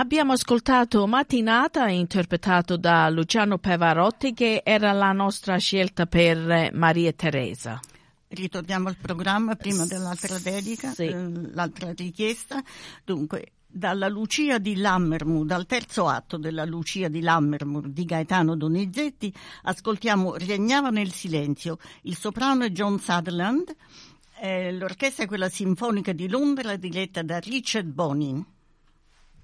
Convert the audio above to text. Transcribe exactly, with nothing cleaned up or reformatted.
Abbiamo ascoltato Mattinata, interpretato da Luciano Pavarotti, che era la nostra scelta per Maria Teresa. Ritorniamo al programma prima dell'altra dedica, Sì. eh, l'altra richiesta. Dunque, dalla Lucia di Lammermoor, dal terzo atto della Lucia di Lammermoor di Gaetano Donizetti, ascoltiamo Regnava nel silenzio. Il soprano è John Sutherland, eh, l'orchestra è quella sinfonica di Londra diretta da Richard Bonin.